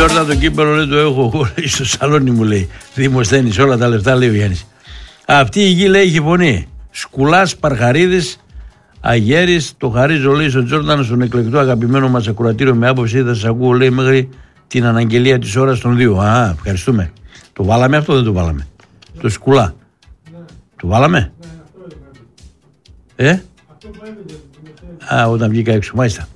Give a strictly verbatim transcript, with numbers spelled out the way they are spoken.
Τζόρνταν το κύπελο λέει το έχω εγώ στο σαλόνι μου λέει. Δημοσθένης όλα τα λεφτά λέει ο Γιάννης. Αυτή η γη λέει έχει φωνή. Σκουλάς, Παρχαρίδης, Αγέρης, το χαρίζω λέει στον Τζόρνταν, στον εκλεκτό αγαπημένο μας ακροατήριο με άποψη. Θα σας ακούω λέει μέχρι την αναγγελία της ώρας των δύο. Α, ευχαριστούμε. Το βάλαμε αυτό, δεν το βάλαμε. Το σκουλά. Ναι. Το βάλαμε. Ναι, αυτό ε? Αυτό Α, όταν βγήκα έξω, μάλιστα.